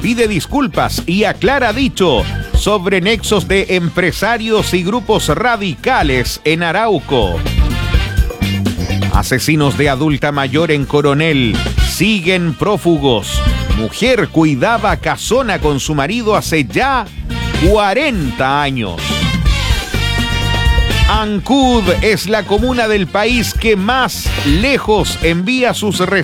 pide disculpas y aclara dicho sobre nexos de empresarios y grupos radicales en Arauco. Asesinos de adulta mayor en Coronel siguen prófugos. Mujer cuidaba casona con su marido hace ya 40 años. Ancud es la comuna del país que más lejos envía sus